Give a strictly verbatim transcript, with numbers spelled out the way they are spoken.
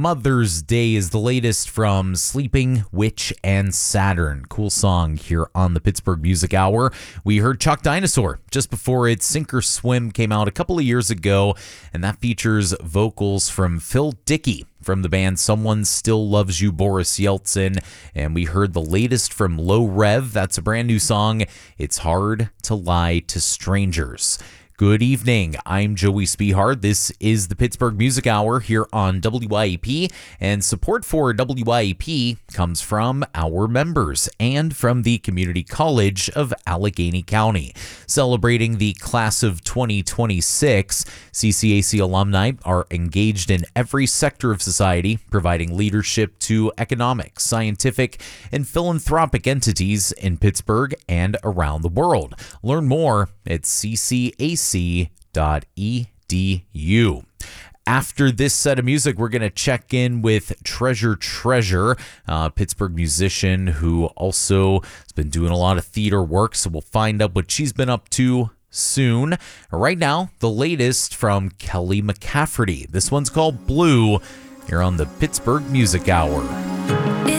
Mother's Day is the latest from Sleeping Witch and Saturn. Cool song here on the Pittsburgh Music Hour. We heard Chalk Dinosaur just before it. Sink or Swim came out a couple of years ago, and that features vocals from Phil Dickey from the band Someone Still Loves You, Boris Yeltsin. And we heard the latest from Low Rev. That's a brand new song. It's Hard to Lie to Strangers. Good evening. I'm Joey Spehard. This is the Pittsburgh Music Hour here on W I A P, and support for W I A P comes from our members and from the Community College of Allegheny County. Celebrating the class of twenty twenty-six, C C A C alumni are engaged in every sector of society, providing leadership to economic, scientific, and philanthropic entities in Pittsburgh and around the world. Learn more at c c a c dot e d u. After this set of music, we're going to check in with Treasure Treasure, a Pittsburgh musician who also has been doing a lot of theater work, so we'll find out what she's been up to soon. Right now, the latest from Kelly McCafferty. This one's called Blue, here on the Pittsburgh Music Hour.